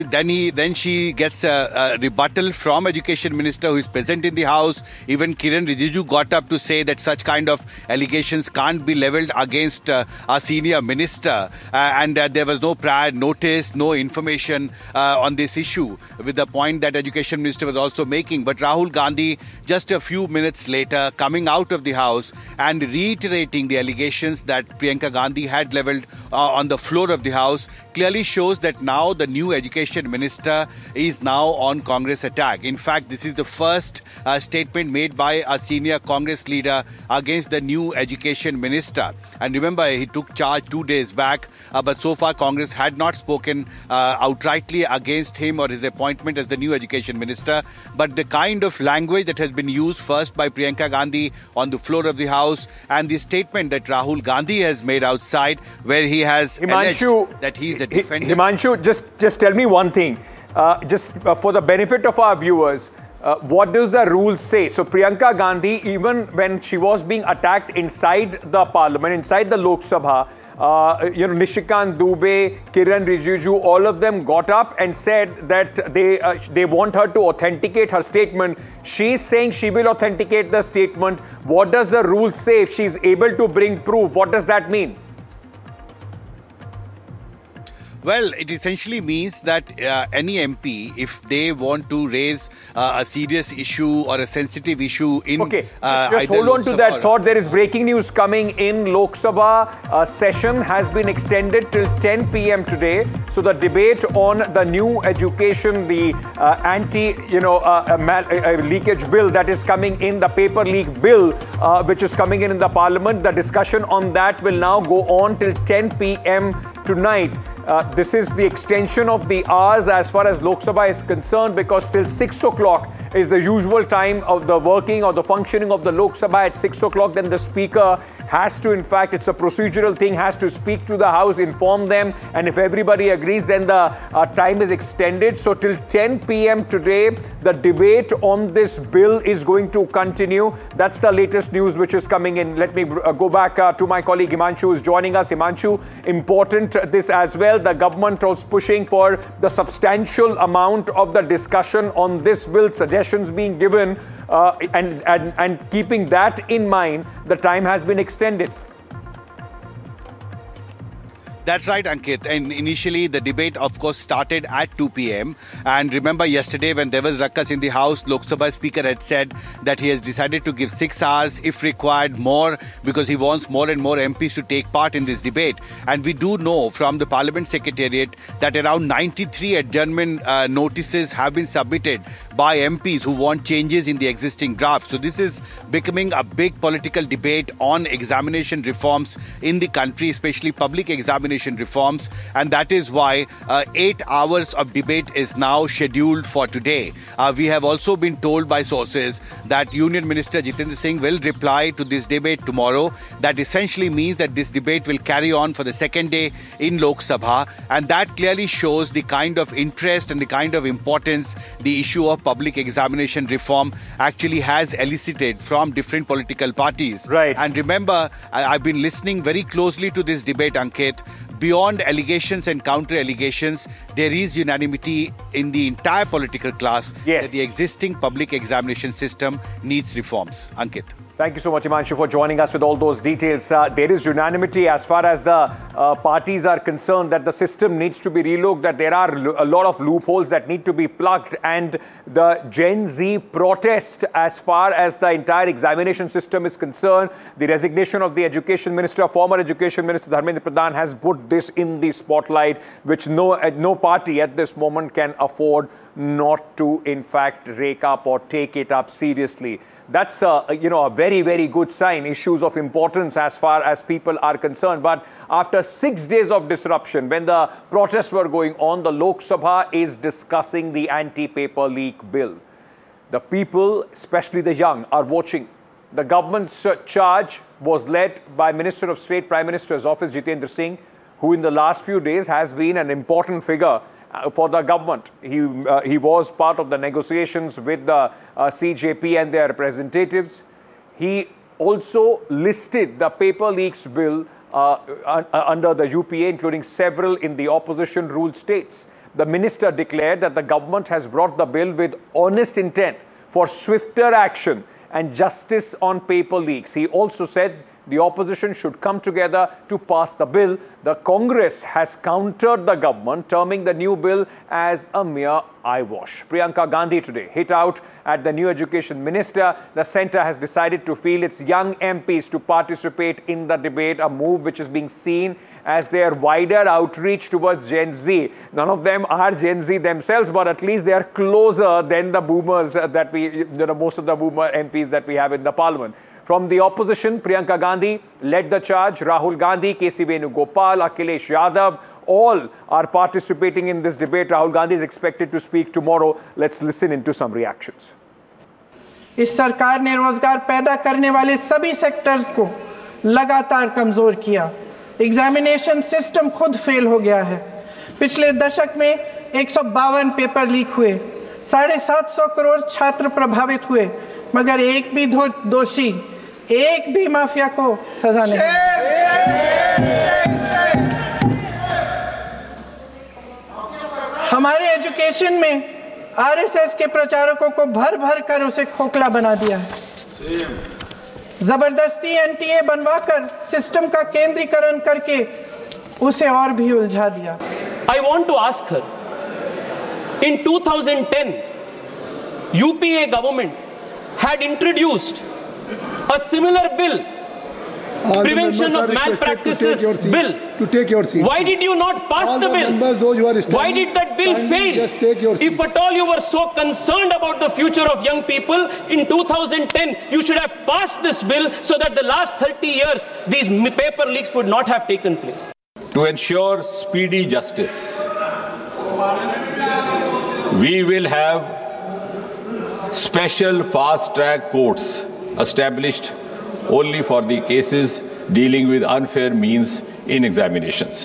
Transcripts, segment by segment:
Then she gets a rebuttal from Education Minister who is present in the House. Even Kiran Rijiju got up to say that such kind of allegations can't be levelled against a senior minister, and there was no prior notice, no information on this issue, with the point that Education Minister was also making. But Rahul Gandhi, just a few minutes later, coming out of the House and reiterating the allegations that Priyanka Gandhi had levelled on the floor of the House, clearly shows that now the new Education Minister is now on Congress attack. In fact, this is the first statement made by a senior Congress leader against the new Education Minister. And remember, he took charge 2 days back, but so far Congress had not spoken outrightly against him or his appointment as the new Education Minister. But the kind of language that has been used first by Priyanka Gandhi on the floor of the House, and the statement that Rahul Gandhi has made outside, where he has alleged that he is a defender. Himanshu, just tell me one thing, for the benefit of our viewers, what does the rule say? So Priyanka Gandhi, even when she was being attacked inside the parliament, inside the Lok Sabha, Nishikant Dubey, Kiran Rijiju, all of them got up and said that they want her to authenticate her statement. She's saying she will authenticate the statement. What does the rule say? If she's able to bring proof, what does that mean? Well, it essentially means that any MP, if they want to raise a serious issue or a sensitive issue in... Okay, just hold on to that thought. There is breaking news coming in. Lok Sabha session has been extended till 10 p.m. today. So the debate on the new education, the leakage bill that is coming in, the paper leak bill which is coming in the parliament, the discussion on that will now go on till 10 p.m. tonight. This is the extension of the hours as far as Lok Sabha is concerned, because till 6 o'clock is the usual time of the working or the functioning of the Lok Sabha. At 6 o'clock, then the Speaker has to, in fact, it's a procedural thing, has to speak to the House, inform them, and if everybody agrees, then the time is extended. So till 10 p.m. today, the debate on this bill is going to continue. That's the latest news which is coming in. Let me go back to my colleague Himanshu, who is joining us. Himanshu, important this as well. The government was pushing for the substantial amount of the discussion on this bill, suggestions being given, and keeping that in mind, the time has been extended. That's right, Ankit. And initially, the debate, of course, started at 2 p.m. And remember, yesterday, when there was ruckus in the House, Lok Sabha Speaker had said that he has decided to give 6 hours, if required, more, because he wants more and more MPs to take part in this debate. And we do know from the Parliament Secretariat that around 93 adjournment notices have been submitted by MPs who want changes in the existing draft. So this is becoming a big political debate on examination reforms in the country, especially public examination reforms, and that is why 8 hours of debate is now scheduled for today. We have also been told by sources that Union Minister Jitendra Singh will reply to this debate tomorrow. That essentially means that this debate will carry on for the second day in Lok Sabha, and that clearly shows the kind of interest and the kind of importance the issue of public examination reform actually has elicited from different political parties. Right. And remember, I've been listening very closely to this debate, Ankit. Beyond allegations and counter-allegations, there is unanimity in the entire political class that the existing public examination system needs reforms. Ankit. Thank you so much, Himanshu, for joining us with all those details. There is unanimity as far as the parties are concerned that the system needs to be relooked, that there are a lot of loopholes that need to be plugged, and the Gen Z protest as far as the entire examination system is concerned. The resignation of the Education Minister, former Education Minister Dharmendra Pradhan, has put this in the spotlight, which no party at this moment can afford not to, in fact, rake up or take it up seriously. That's a very, very good sign, issues of importance as far as people are concerned. But after 6 days of disruption, when the protests were going on, the Lok Sabha is discussing the anti-paper leak bill. The people, especially the young, are watching. The government's charge was led by Minister of State, Prime Minister's Office, Jitendra Singh, who in the last few days has been an important figure for the government. He was part of the negotiations with the CJP and their representatives. He also listed the paper leaks bill under the UPA, including several in the opposition ruled states. The minister declared that the government has brought the bill with honest intent for swifter action and justice on paper leaks. He also said the opposition should come together to pass the bill. The Congress has countered the government, terming the new bill as a mere eyewash. Priyanka Gandhi today hit out at the new education minister. The centre has decided to field its young MPs to participate in the debate, a move which is being seen as their wider outreach towards Gen Z. None of them are Gen Z themselves, but at least they are closer than the boomers that most of the boomer MPs that we have in the parliament. From the opposition, Priyanka Gandhi led the charge. Rahul Gandhi, KC Venugopal, Akhilesh Yadav, all are participating in this debate. Rahul Gandhi is expected to speak tomorrow. Let's listen into some reactions. इस सरकार ने रोजगार पैदा करने वाले सभी sectors को लगातार कमजोर किया। एग्जामिनेशन सिस्टम खुद फेल हो गया है। पिछले दशक में 152 पेपर लीक हुए, 750 करोड़ छात्र प्रभावित हुए, मगर एक भी दोषी, एक भी माफिया को सजा नहीं। हमारे एजुकेशन में आरएसएस के प्रचारकों को भर भर कर उसे खोखला बना दिया है। जबरदस्ती एनटीए बनवाकर सिस्टम का केंद्रीकरण करके उसे और भी उलझा दिया। I want to ask her, in 2010, UPA government had introduced a similar bill, Prevention of Malpractices Bill. To take your seat. Why did you not pass the bill? Why did that bill fail? Just take your seat. If at all you were so concerned about the future of young people, in 2010 you should have passed this bill so that the last 30 years these paper leaks would not have taken place. To ensure speedy justice, we will have special fast-track courts established only for the cases dealing with unfair means in examinations.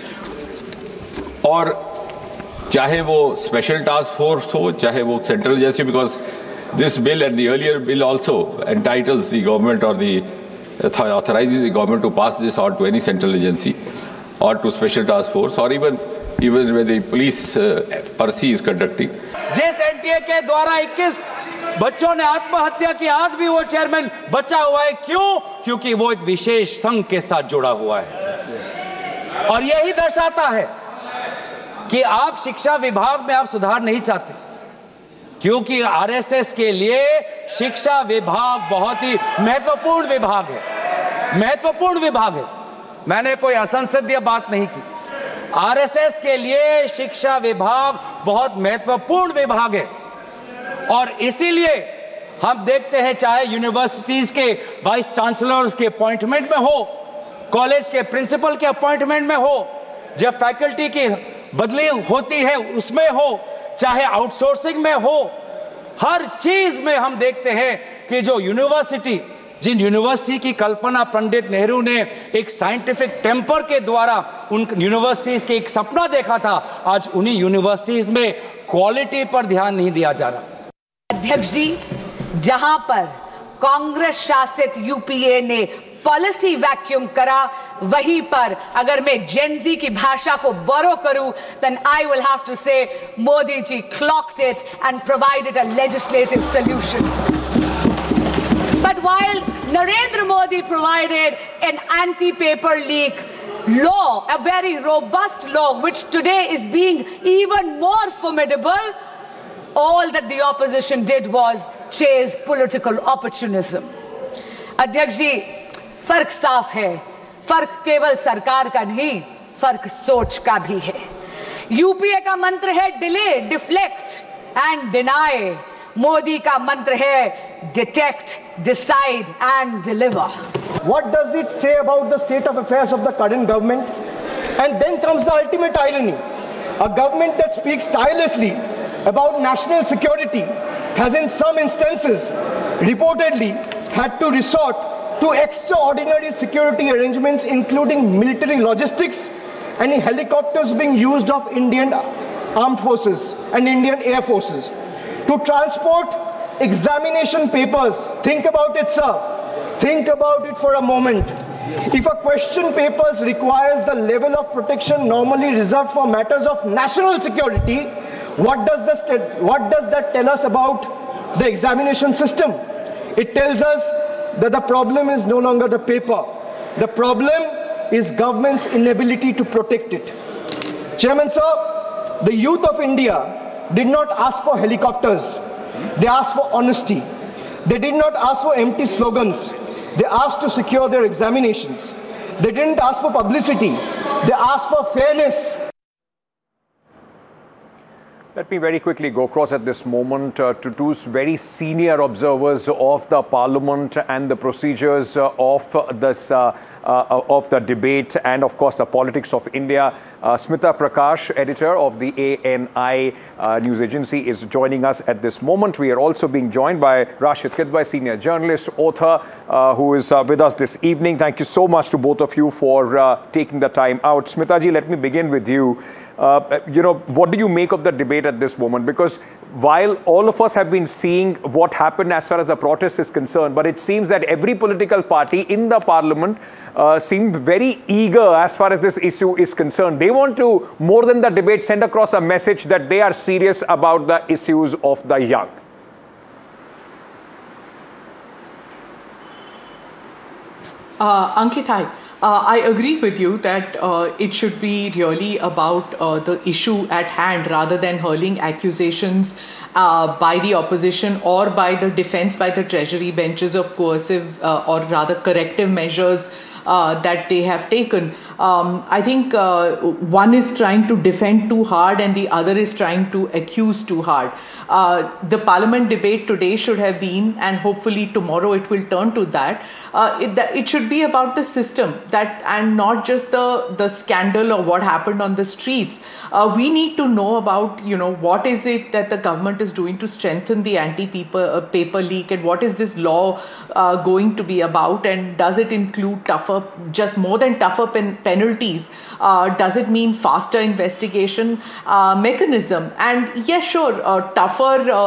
और चाहे वो special task force हो, चाहे वो central agency, because this bill and the earlier bill also entitles the government or the authorizes the government to pass this on to any central agency or to special task force or even when the police RC is conducting. जिस NTA के द्वारा 21 बच्चों ने आत्महत्या की, आज भी वो चेयरमैन बचा हुआ है। क्यों? क्योंकि वो एक विशेष संघ के साथ जुड़ा हुआ है। और यही दर्शाता है कि आप शिक्षा विभाग में आप सुधार नहीं चाहते, क्योंकि आरएसएस के लिए शिक्षा विभाग बहुत ही महत्वपूर्ण विभाग है। महत्वपूर्ण विभाग है। मैंने कोई असंसदीय बात नहीं की। आरएसएस के लिए शिक्षा विभाग बहुत महत्वपूर्ण विभाग है और इसीलिए हम देखते हैं, चाहे यूनिवर्सिटीज के वाइस चांसलर्स के अपॉइंटमेंट में हो, कॉलेज के प्रिंसिपल के अपॉइंटमेंट में हो, जब फैकल्टी की बदली होती है उसमें हो, चाहे आउटसोर्सिंग में हो, हर चीज में हम देखते हैं कि जो यूनिवर्सिटी, जिन यूनिवर्सिटी की कल्पना पंडित नेहरू ने एक साइंटिफिक टेम्पर के द्वारा उन यूनिवर्सिटीज के एक सपना देखा था, आज उन्हीं यूनिवर्सिटीज में क्वालिटी पर ध्यान नहीं दिया जा रहा। अध्यक्ष जी, जहां पर कांग्रेस शासित यूपीए ने पॉलिसी वैक्यूम करा, वहीं पर अगर मैं जेनजी की भाषा को बोरो करूं, then I will have to say Modi ji clocked it and provided a legislative solution. But while Narendra Modi provided an anti-paper leak law, a very robust law, which today is being even more formidable, all that the opposition did was chase political opportunism. अध्यक्ष जी, फर्क साफ है। फर्क केवल सरकार का नहीं, फर्क सोच का भी है। यूपीए का मंत्र है delay, deflect and deny. Modi का मंत्र है detect, decide and deliver. What does it say about the state of affairs of the current government? And then comes the ultimate irony. A government that speaks tirelessly about national security has in some instances reportedly had to resort to extraordinary security arrangements, including military logistics and helicopters being used of Indian armed forces and Indian air forces to transport examination papers. Think about it, sir. Think about it for a moment. If a question paper requires the level of protection normally reserved for matters of national security, what does that tell us about the examination system? It tells us that the problem is no longer the paper. The problem is government's inability to protect it. Chairman sir, the youth of India did not ask for helicopters. They asked for honesty. They did not ask for empty slogans. They asked to secure their examinations. They didn't ask for publicity. They asked for fairness. Let me very quickly go across at this moment to two very senior observers of the Parliament and the procedures of the debate and, of course, the politics of India. Smita Prakash, editor of the ANI news agency, is joining us at this moment. We are also being joined by Rashid Kidwai, senior journalist, author, who is with us this evening. Thank you so much to both of you for taking the time out. Smita ji, let me begin with you. What do you make of the debate at this moment? Because while all of us have been seeing what happened as far as the protest is concerned, but it seems that every political party in the parliament seemed very eager as far as this issue is concerned. They want to, more than the debate, send across a message that they are serious about the issues of the young. Ankit, hi. I agree with you that it should be really about the issue at hand rather than hurling accusations by the opposition or by the defense, by the treasury benches of coercive or rather corrective measures that they have taken. I think one is trying to defend too hard and the other is trying to accuse too hard. The parliament debate today should have been, and hopefully tomorrow it will turn to that, it should be about the system that, and not just the scandal or what happened on the streets. We need to know about, what is it that the government is doing to strengthen the anti-paper leak, and what is this law going to be about, and does it include tougher, just more than tougher penalties? Does it mean faster investigation mechanism? And yes, sure, tougher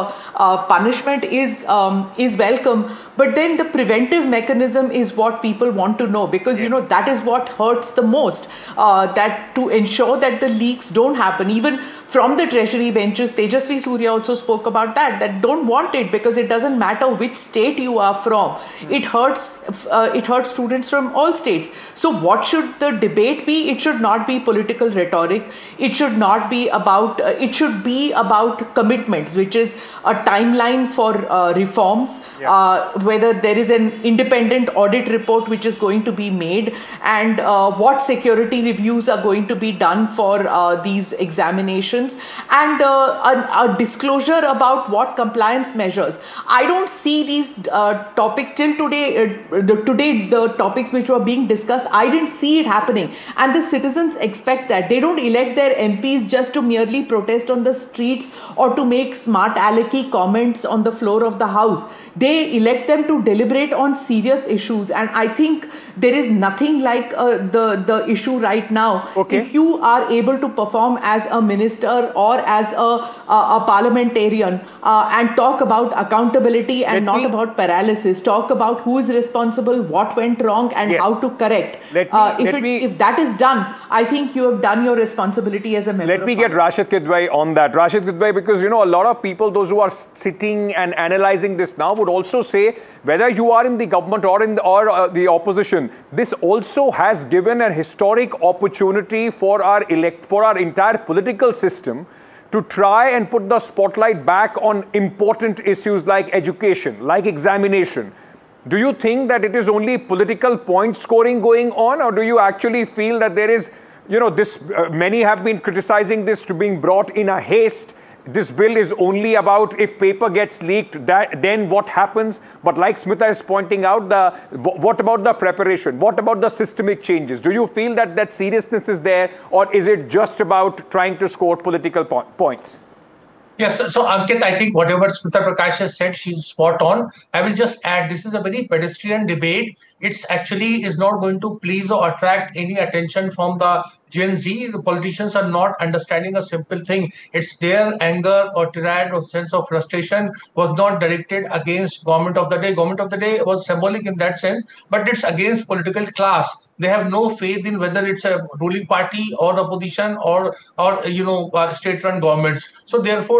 punishment is welcome, but then the preventive mechanism is what people want to know, because that is what hurts the most, that to ensure that the leaks don't happen. Even from the treasury benches, Tejasvi Surya also spoke about that don't want it, because it doesn't matter which state you are from. It hurts students from all states. So what should the debate be? It should not be political rhetoric. It should not be about, it should be about commitments, which is a timeline for reforms, whether there is an independent audit report which is going to be made, and what security reviews are going to be done for these examinations, and a disclosure about what compliance measures. I don't see these topics till today. The topics which were being discussed, I didn't see it happening, and the citizens expect that. They don't elect their MPs just to merely protest on the streets or to make smart alecky comments on the floor of the house. They elect them to deliberate on serious issues, and I think there is nothing like the issue right now. Okay. If you are able to perform as a minister or as a parliamentarian and talk about accountability and not about paralysis, talk about who is responsible, what went wrong, and how to correct. If that is done, I think you have done your responsibility as a member. Let me get Rashid Kidwai on that. Rashid Kidwai, because a lot of people, those who are sitting and analyzing this now, would also say, whether you are in the government or in the opposition, this also has given a historic opportunity for our entire political system to try and put the spotlight back on important issues like education, like examination. Do you think that it is only political point scoring going on, or do you actually feel that there is, many have been criticizing this to being brought in a haste? This bill is only about if paper gets leaked, then what happens? But like Smita is pointing out, what about the preparation? What about the systemic changes? Do you feel that seriousness is there, or is it just about trying to score political points? Yes, so Ankit, I think whatever Smita Prakash has said, she's spot on. I will just add, this is a very pedestrian debate. It's actually is not going to please or attract any attention from the Gen Z. The politicians are not understanding a simple thing. It's their anger or tirade or sense of frustration was not directed against government of the day. Government of the day was symbolic in that sense, but it's against political class. They have no faith in whether it's a ruling party or opposition or state-run governments. So therefore,